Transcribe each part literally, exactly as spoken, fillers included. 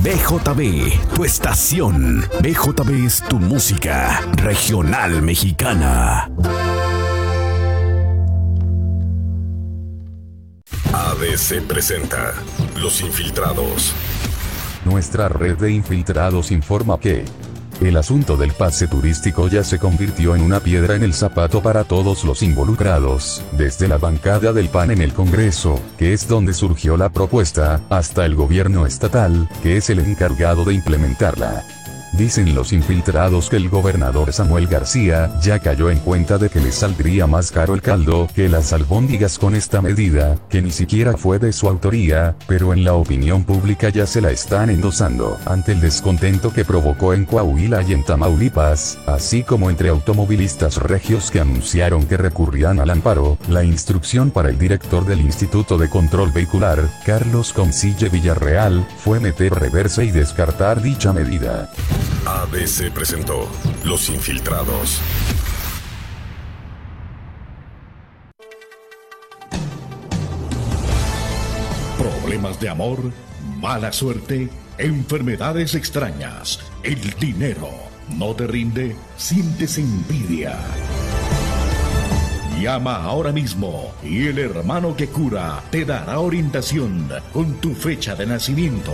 B J B, tu estación. B J B es tu música regional mexicana. A B C presenta Los Infiltrados. Nuestra red de infiltrados informa que el asunto del pase turístico ya se convirtió en una piedra en el zapato para todos los involucrados, desde la bancada del P A N en el Congreso, que es donde surgió la propuesta, hasta el gobierno estatal, que es el encargado de implementarla. Dicen los infiltrados que el gobernador Samuel García ya cayó en cuenta de que le saldría más caro el caldo que las albóndigas con esta medida, que ni siquiera fue de su autoría, pero en la opinión pública ya se la están endosando, ante el descontento que provocó en Coahuila y en Tamaulipas, así como entre automovilistas regios que anunciaron que recurrían al amparo. La instrucción para el director del Instituto de Control Vehicular, Carlos Concille Villarreal, fue meter reversa y descartar dicha medida. A B C presentó Los Infiltrados. Problemas de amor, mala suerte, enfermedades extrañas, el dinero no te rinde, sientes envidia. Llama ahora mismo y el hermano que cura te dará orientación con tu fecha de nacimiento.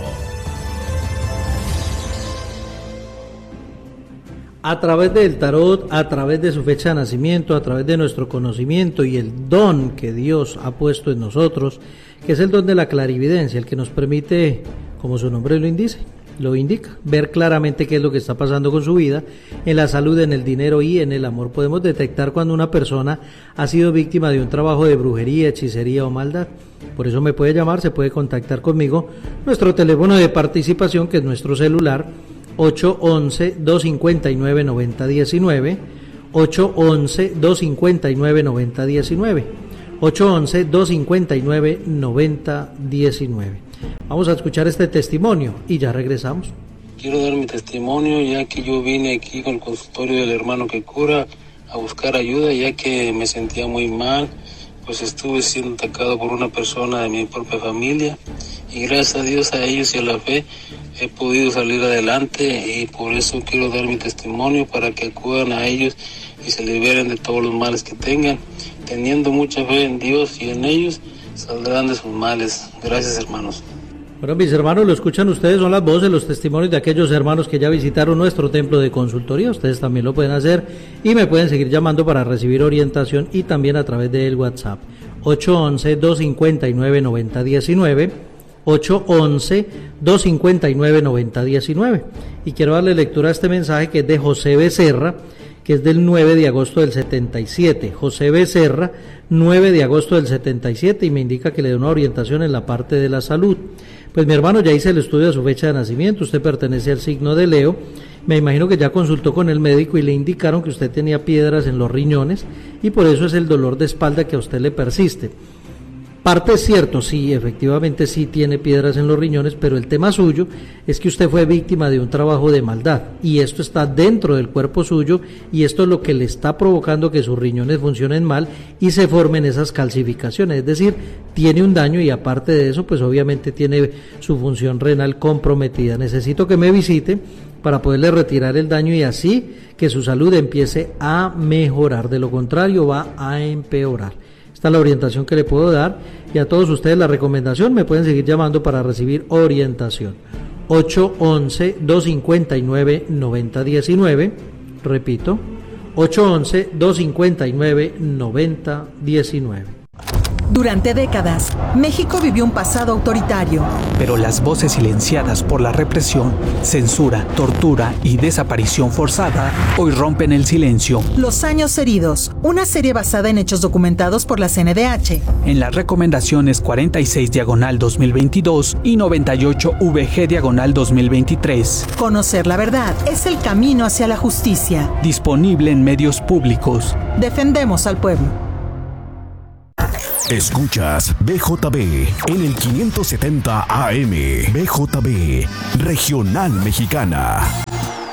A través del tarot, a través de su fecha de nacimiento, a través de nuestro conocimiento y el don que Dios ha puesto en nosotros, que es el don de la clarividencia, el que nos permite, como su nombre lo indica, lo indica, ver claramente qué es lo que está pasando con su vida, en la salud, en el dinero y en el amor. Podemos detectar cuando una persona ha sido víctima de un trabajo de brujería, hechicería o maldad. Por eso me puede llamar, se puede contactar conmigo. Nuestro teléfono de participación, que es nuestro celular, ocho once, dos cinco nueve, nueve cero uno nueve, ocho once, dos cinco nueve, nueve cero uno nueve, ocho once, dos cinco nueve, nueve cero uno nueve. Vamos a escuchar este testimonio y ya regresamos. Quiero dar mi testimonio, ya que yo vine aquí con el consultorio del hermano que cura a buscar ayuda, ya que me sentía muy mal, pues estuve siendo atacado por una persona de mi propia familia, y gracias a Dios, a ellos y a la fe he podido salir adelante, y por eso quiero dar mi testimonio para que acudan a ellos y se liberen de todos los males que tengan. Teniendo mucha fe en Dios y en ellos, saldrán de sus males. Gracias, hermanos. Bueno, mis hermanos, lo escuchan ustedes, son las voces, los testimonios de aquellos hermanos que ya visitaron nuestro templo de consultoría. Ustedes también lo pueden hacer y me pueden seguir llamando para recibir orientación y también a través del WhatsApp ocho once, dos cinco nueve, nueve cero uno nueve, ocho once, dos cinco nueve, nueve cero uno nueve. Y quiero darle lectura a este mensaje que es de José Becerra, que es del nueve de agosto del setenta y siete. José Becerra, nueve de agosto del setenta y siete, y me indica que le da una orientación en la parte de la salud. Pues mi hermano, ya hice el estudio de su fecha de nacimiento, usted pertenece al signo de Leo, me imagino que ya consultó con el médico y le indicaron que usted tenía piedras en los riñones y por eso es el dolor de espalda que a usted le persiste. Parte es cierto, sí, efectivamente sí tiene piedras en los riñones, pero el tema suyo es que usted fue víctima de un trabajo de maldad y esto está dentro del cuerpo suyo y esto es lo que le está provocando que sus riñones funcionen mal y se formen esas calcificaciones, es decir, tiene un daño y aparte de eso, pues obviamente tiene su función renal comprometida. Necesito que me visite para poderle retirar el daño y así que su salud empiece a mejorar, de lo contrario va a empeorar. Esta es la orientación que le puedo dar y a todos ustedes la recomendación, me pueden seguir llamando para recibir orientación ocho once, dos cinco nueve, nueve cero uno nueve, repito, ocho once, dos cinco nueve, nueve cero uno nueve. Durante décadas, México vivió un pasado autoritario. Pero las voces silenciadas por la represión, censura, tortura y desaparición forzada hoy rompen el silencio. Los años heridos, una serie basada en hechos documentados por la C N D H. En las recomendaciones cuarenta y seis diagonal dos mil veintidós y noventa y ocho V G diagonal dos mil veintitrés. Conocer la verdad es el camino hacia la justicia. Disponible en medios públicos. Defendemos al pueblo. Escuchas B J B en el quinientos setenta A M. B J B, Regional Mexicana.